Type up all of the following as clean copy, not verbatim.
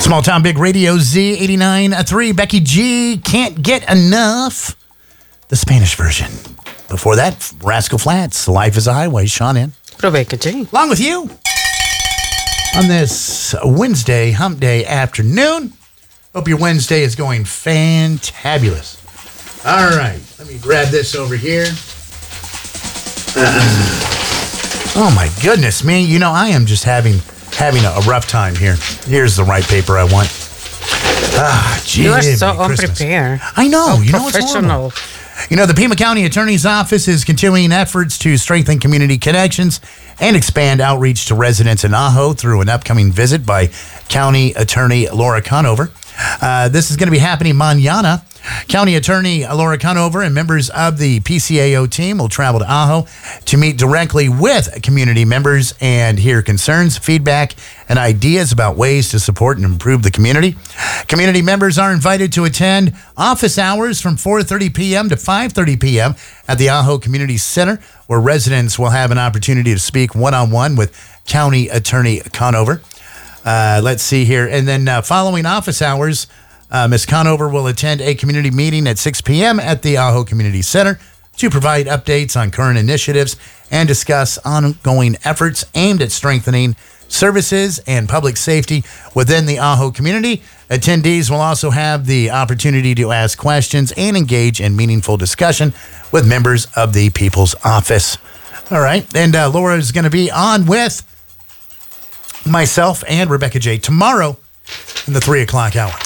Small Town Big Radio Z89.3. Becky G, Can't Get Enough. The Spanish version. Before that, Rascal Flatts, Life is a Highway. Sean in. Rebecca G. Along with you on this Wednesday, hump day afternoon. Hope your Wednesday is going fantabulous. All right, let me grab this over here. Oh my goodness me. You know, I am just having a rough time here. Here's the right paper I want. Gee, You are so Christmas. unprepared. I know. You know, it's Professional. horrible. You know, the Pima County Attorney's Office is continuing efforts to strengthen community connections and expand outreach to residents in Ajo through an upcoming visit by County Attorney Laura Conover. This is going to be happening mañana. County Attorney Laura Conover and members of the PCAO team will travel to Ajo to meet directly with community members and hear concerns, feedback, and ideas about ways to support and improve the community. Community members are invited to attend office hours from 4:30 p.m. to 5:30 p.m. at the Ajo Community Center, where residents will have an opportunity to speak one-on-one with County Attorney Conover. Let's see here. And then following office hours, Ms. Conover will attend a community meeting at 6 p.m. at the Ajo Community Center to provide updates on current initiatives and discuss ongoing efforts aimed at strengthening services and public safety within the Ajo community. Attendees will also have the opportunity to ask questions and engage in meaningful discussion with members of the People's Office. All right. And Laura is going to be on with myself and Rebecca J. tomorrow in the 3 o'clock hour.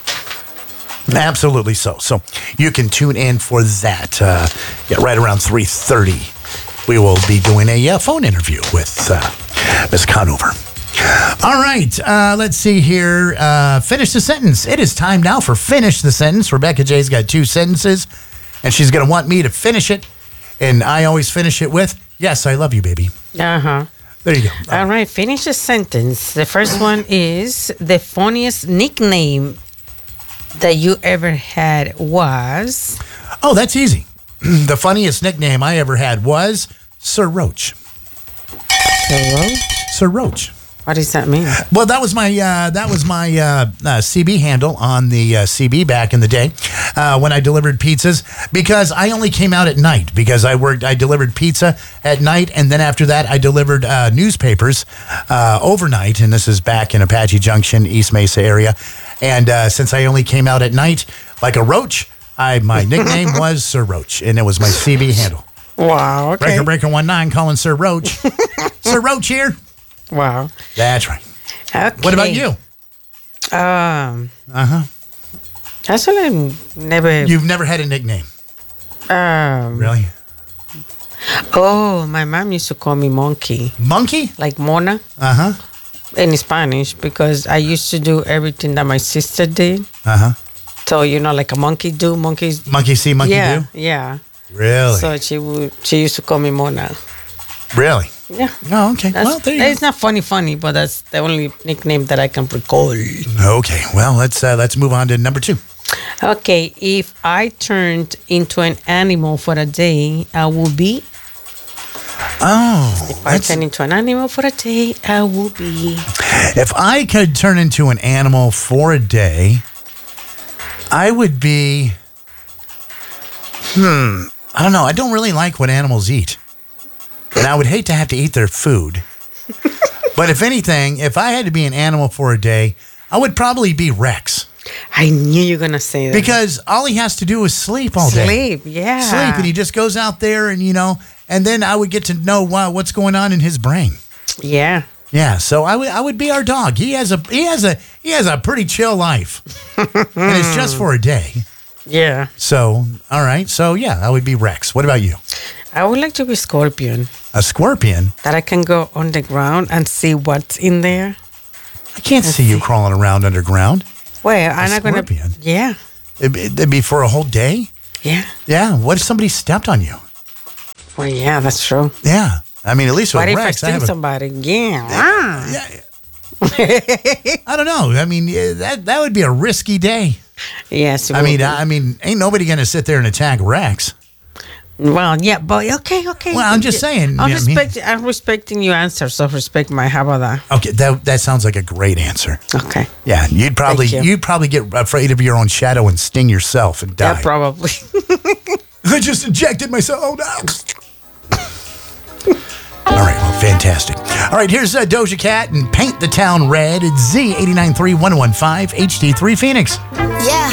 Absolutely so. So you can tune in for that. Right around 3:30, we will be doing a phone interview with Ms. Conover. All right. Let's see here. Finish the sentence. It is time now for Finish the Sentence. Rebecca J's got 2 sentences, and she's going to want me to finish it. And I always finish it with, yes, I love you, baby. Uh-huh. There you go. All right, finish the sentence. The first one is, the funniest nickname that you ever had was... Oh, that's easy. The funniest nickname I ever had was Sir Roach. Hello? Sir Roach. What does that mean? Well, that was my CB handle on the CB back in the day when I delivered pizzas, because I only came out at night because I delivered pizza at night, and then after that I delivered newspapers overnight, and this is back in Apache Junction, East Mesa area. And since I only came out at night like a roach, my nickname was Sir Roach, and it was my CB handle. Wow, okay. Breaker 19 calling Sir Roach. Sir Roach here. Wow. That's right. Okay. What about you? Actually, never... You've never had a nickname? Really? Oh, my mom used to call me Monkey. Monkey? Like Mona. Uh-huh. In Spanish, because I used to do everything that my sister did. Uh-huh. So, like a monkey do, monkeys... Monkey see, monkey do? Yeah. Really? So she used to call me Mona. Really? Yeah. Oh, okay. Well, there you go. It's not funny, but that's the only nickname that I can recall. Okay. Well, let's move on to number 2. Okay. If I turned into an animal for a day, I will be... Oh. If I turn into an animal for a day, I will be... If I could turn into an animal for a day, I would be... I don't know. I don't really like what animals eat. And I would hate to have to eat their food. But if anything, if I had to be an animal for a day, I would probably be Rex. I knew you were going to say that. Because all he has to do is sleep all day. Sleep, yeah. Sleep, and he just goes out there and, and then I would get to know what's going on in his brain. Yeah. Yeah, so I would be our dog. He has a pretty chill life. And it's just for a day. Yeah. So, all right. So, yeah, I would be Rex. What about you? I would like to be Scorpion. A scorpion? That I can go on the ground and see what's in there. I can't see you crawling around underground. Well, I'm not going to... Yeah. It'd be for a whole day? Yeah. Yeah. What if somebody stepped on you? Well, yeah, that's true. Yeah. I mean, at least with Rex, Rex, I sting somebody? Yeah. I don't know. I mean, that would be a risky day. Yes. I mean, ain't nobody going to sit there and attack Rex. Well, yeah, but okay. Well, I'm just saying. I'm respecting your answer, so respect my. How about that? Okay, that sounds like a great answer. Okay. Yeah, you'd probably get afraid of your own shadow and sting yourself and die. Yeah, probably. I just injected myself. Oh no. All right, well, fantastic. All right, here's Doja Cat and Paint the Town Red. It's Z893115 HD3 Phoenix. Yeah.